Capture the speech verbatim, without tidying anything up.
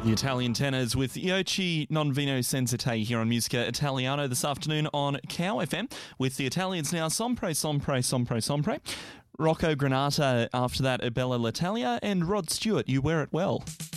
The Italian tenors with Ioci Non Vino Senza Te here on Musica Italiano this afternoon on Cow F M with the Italians now Sempre, Sempre, Sempre, Sempre. Rocco Granata after that, Bella L'Italia, and Rod Stewart, You Wear It Well.